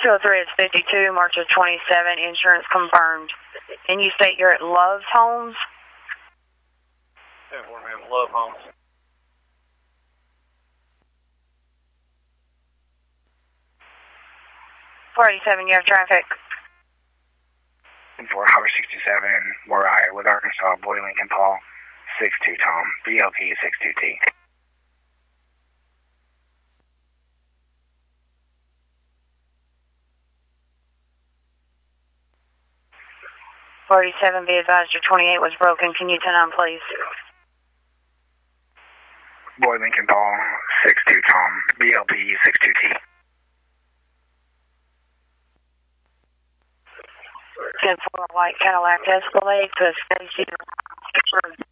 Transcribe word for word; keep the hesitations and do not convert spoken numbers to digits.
two oh three is fifty-two, March of twenty-seven, insurance confirmed. And you state you're at Love's Homes? Yeah, we're at Love Homes. four eighty-seven, you have traffic. For Highway sixty-seven, we're I with Arkansas, Boy Lincoln Paul, six two Tom, B L P six two T. forty-seven, be advised your twenty-eight was broken. Can you turn on, please? Boy Lincoln Paul, six two Tom, B L P six two T. ten four white Cadillac Escalade to Stacy